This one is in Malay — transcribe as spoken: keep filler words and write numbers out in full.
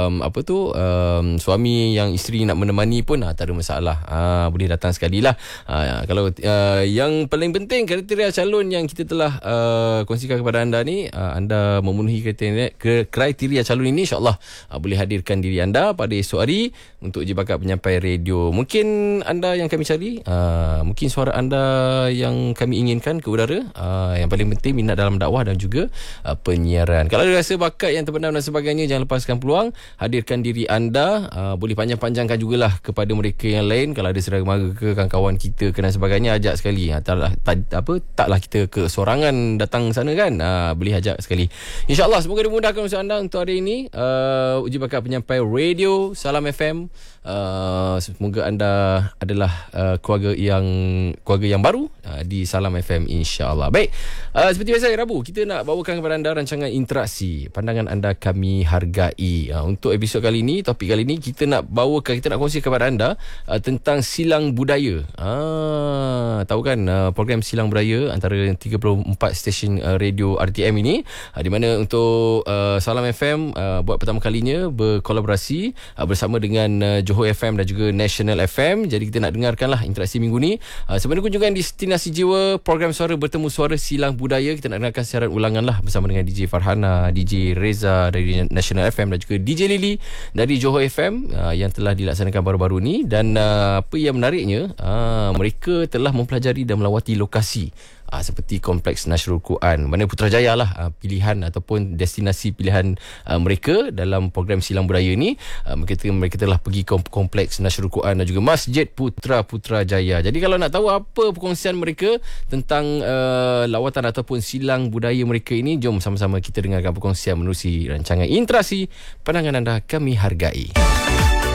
um, apa tu um, suami yang isteri nak menemani pun uh, tak ada masalah. Uh, boleh datang sekali lah. Uh, kalau uh, yang paling penting kriteria calon yang kita telah uh, kongsikan kepada anda ni, uh, anda memenuhi kriteria, ke kriteria calon ini, insyaAllah uh, boleh hadirkan diri anda pada esok hari untuk uji bakat penyampai radio. Mungkin anda yang kami cari, uh, mungkin suara anda yang kami inginkan ke udara. Uh, yang paling penting minat dalam dakwah dan juga uh, penyiaran. Kalau ada rasa bakat yang terpendam dan sebagainya, jangan lepaskan peluang, hadirkan diri anda. Uh, boleh panjang-panjangkan jugalah kepada mereka yang lain. Kalau ada saudara mara ke kawan-kawan kita ke dan sebagainya, ajak sekali. Uh, taklah, tak, apa, taklah kita ke sorangan datang sana kan. Uh, boleh ajak sekali. InsyaAllah semoga dimudahkan untuk anda untuk hari ini. Uh, uji bakat penyampai radio Salam F M. Uh, semoga anda adalah uh, keluarga yang keluarga yang baru uh, di Salam F M, insya-Allah. Baik, uh, seperti biasa Rabu kita nak bawakan kepada anda rancangan interaksi. Pandangan anda kami hargai. Uh, untuk episod kali ini, topik kali ini kita nak bawakan, kita nak kongsi kepada anda uh, tentang silang budaya. Ah, tahu kan uh, program silang budaya antara tiga puluh empat stesen uh, radio R T M ini, uh, di mana untuk uh, Salam F M uh, buat pertama kalinya berkolaborasi uh, bersama dengan uh, Johor F M dan juga National F M. Jadi kita nak dengarkanlah interaksi minggu ni. Uh, Sebenarnya kunjungan Destinasi Jiwa, program suara bertemu suara silang budaya. Kita nak dengarkan siaran ulangan lah bersama dengan D J Farhana, D J Reza dari National F M dan juga D J Lily dari Johor F M uh, yang telah dilaksanakan baru-baru ni. Dan uh, apa yang menariknya, uh, mereka telah mempelajari dan melawati lokasi Uh, seperti Kompleks Nasrul Quran, mana Putrajaya lah uh, pilihan ataupun destinasi pilihan uh, mereka dalam program silang budaya ni. Uh, mereka, mereka telah pergi ke Kompleks Nasrul Quran dan juga Masjid Putra Putrajaya. Jadi kalau nak tahu apa perkongsian mereka tentang uh, lawatan ataupun silang budaya mereka ini, jom sama-sama kita dengarkan perkongsian menerusi rancangan interaksi. Pandangan anda kami hargai.